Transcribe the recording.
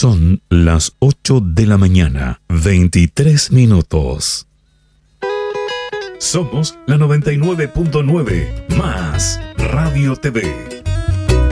Son las 8 de la mañana, 23 minutos. Somos la 99.9 más Radio TV.